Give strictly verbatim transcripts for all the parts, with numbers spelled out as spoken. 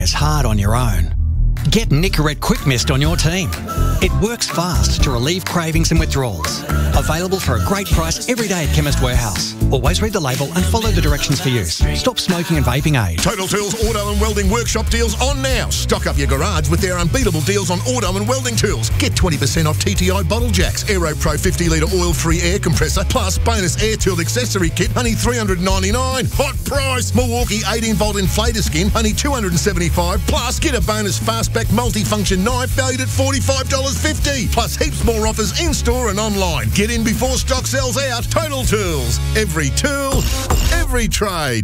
It's hard on your own. Get Nicorette Quick Mist on your team. It works fast to relieve cravings and withdrawals. Available for a great price every day at Chemist Warehouse. Always read the label and follow the directions for use. Stop smoking and vaping aid. Total Tools Auto and Welding Workshop deals on now. Stock up your garage with their unbeatable deals on auto and welding tools. Get twenty percent off T T I bottle jacks, Aero Pro fifty litre oil-free air compressor, plus bonus air tool accessory kit, only three hundred ninety-nine dollars. Hot price! Milwaukee eighteen volt inflator skin, only two hundred seventy-five dollars. Plus, get a bonus fastback multifunction knife valued at forty-five dollars fifty. Plus, heaps more offers in-store and online. Get in before stock sells out. Total Tools. Every tool, every trade.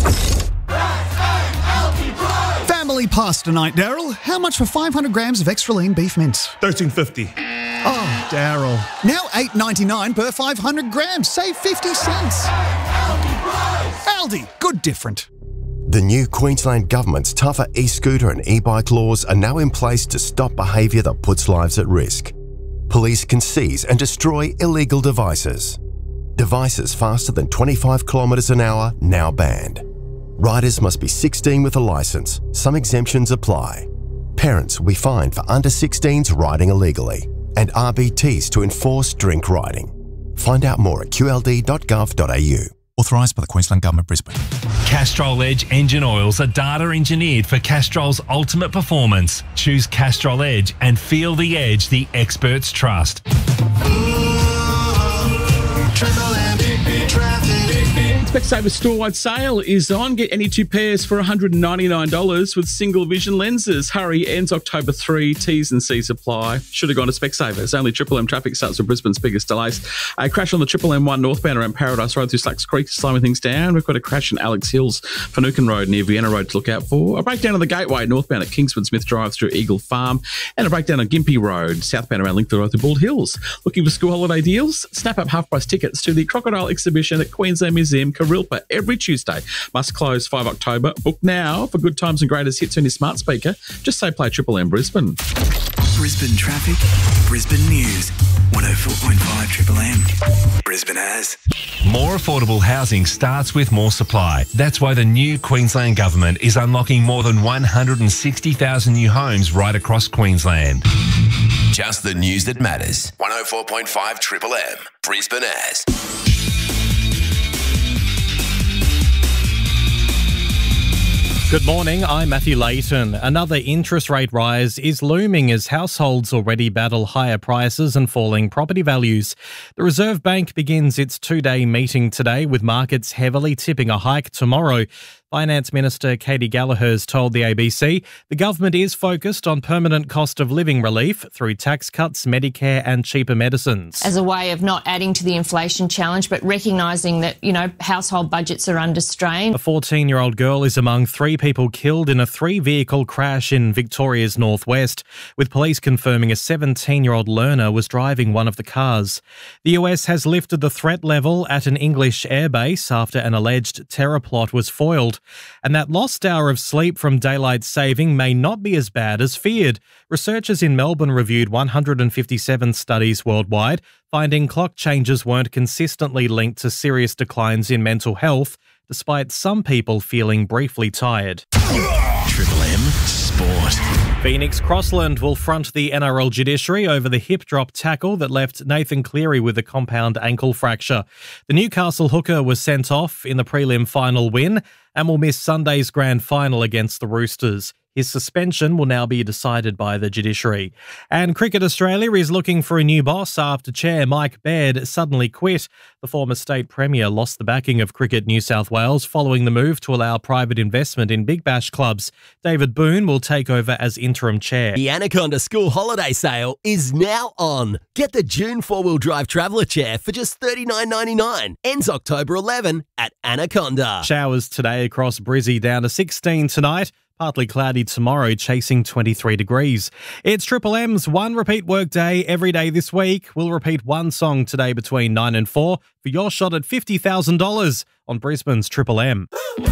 Family pasta night, Daryl. How much for five hundred grams of extra lean beef mince? thirteen fifty. Oh, Daryl. Now eight ninety-nine per five hundred grams. Save fifty cents. Aldi. Good different. The new Queensland Government's tougher e-scooter and e-bike laws are now in place to stop behaviour that puts lives at risk. Police can seize and destroy illegal devices. Devices faster than twenty-five kilometres an hour now banned. Riders must be sixteen with a licence. Some exemptions apply. Parents will be fined for under sixteens riding illegally, and R B Ts to enforce drink riding. Find out more at q l d dot gov dot a u. Authorised by the Queensland Government, Brisbane. Castrol Edge engine oils are data engineered for Castrol's ultimate performance. Choose Castrol Edge and feel the edge the experts trust. Specsavers store-wide sale is on. Get any two pairs for one hundred ninety-nine dollars with single vision lenses. Hurry, ends October third. T's and C's apply. Should have gone to Specsavers. Only Triple M traffic starts with Brisbane's biggest delays. A crash on the Triple M one northbound around Paradise Road through Slacks Creek, slowing things down. We've got a crash in Alex Hills, Finucane Road near Vienna Road to look out for. A breakdown on the Gateway northbound at Kingswood Smith Drive through Eagle Farm. And a breakdown on Gympie Road southbound around Linkfield Road through Bald Hills. Looking for school holiday deals? Snap up half-price tickets to the Crocodile exhibition at Queensland Museum, Karilpa, every Tuesday. Must close five October. Book now for good times and greatest hits on your smart speaker. Just say play Triple M Brisbane. Brisbane traffic, Brisbane news. one oh four point five Triple M. Brisbane has. More affordable housing starts with more supply. That's why the new Queensland Government is unlocking more than one hundred sixty thousand new homes right across Queensland. Just the news that matters. one oh four point five Triple M. Brisbane has. Good morning, I'm Matthew Layton. Another interest rate rise is looming as households already battle higher prices and falling property values. The Reserve Bank begins its two-day meeting today, with markets heavily tipping a hike tomorrow. Finance Minister Katie Gallagher has told the A B C the government is focused on permanent cost of living relief through tax cuts, Medicare and cheaper medicines. As a way of not adding to the inflation challenge, but recognising that, you know, household budgets are under strain. A fourteen-year-old girl is among three people killed in a three-vehicle crash in Victoria's northwest, with police confirming a seventeen-year-old learner was driving one of the cars. The U S has lifted the threat level at an English airbase after an alleged terror plot was foiled. And that lost hour of sleep from daylight saving may not be as bad as feared. Researchers in Melbourne reviewed one hundred fifty-seven studies worldwide, finding clock changes weren't consistently linked to serious declines in mental health, despite some people feeling briefly tired. Triple M Sport. Phoenix Crossland will front the N R L judiciary over the hip drop tackle that left Nathan Cleary with a compound ankle fracture. The Newcastle hooker was sent off in the prelim final win and will miss Sunday's grand final against the Roosters. His suspension will now be decided by the judiciary. And Cricket Australia is looking for a new boss after Chair Mike Baird suddenly quit. The former state premier lost the backing of Cricket New South Wales following the move to allow private investment in Big Bash clubs. David Boone will take over as interim chair. The Anaconda School Holiday Sale is now on. Get the June four-wheel drive traveller chair for just thirty-nine ninety-nine. Ends October eleventh at Anaconda. Showers today across Brizzy, down to sixteen tonight. Partly cloudy tomorrow, chasing twenty-three degrees. It's Triple M's one repeat workday every day this week. We'll repeat one song today between nine and four for your shot at fifty thousand dollars on Brisbane's Triple M.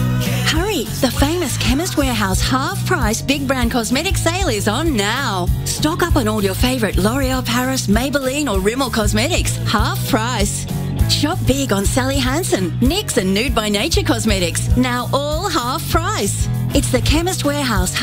Hurry! The famous Chemist Warehouse half-price big brand cosmetic sale is on now. Stock up on all your favourite L'Oreal Paris, Maybelline or Rimmel cosmetics. Half price. Shop big on Sally Hansen, NYX and Nude by Nature cosmetics. Now all half price. It's the Chemist Warehouse